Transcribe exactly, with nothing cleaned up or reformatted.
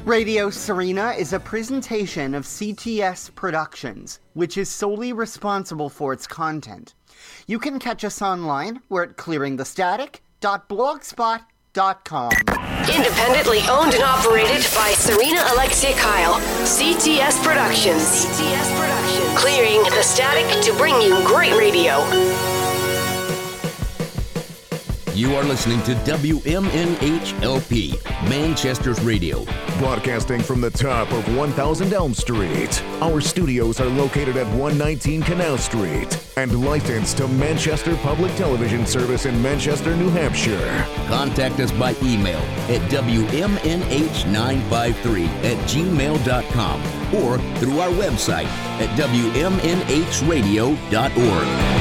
Radio Serena is a presentation of C T S Productions, which is solely responsible for its content. You can catch us online. We're at clearing the static dot blogspot dot com. Independently owned and operated by Serena Alexia Kyle. C T S Productions. C T S Productions. Clearing the static to bring you great radio. You are listening to W M N H L P, Manchester's Radio. Broadcasting from the top of one thousand Elm Street. Our studios are located at one nineteen Canal Street and licensed to Manchester Public Television Service in Manchester, New Hampshire. Contact us by email at W M N H nine five three at gmail dot com or through our website at W M N H radio dot org.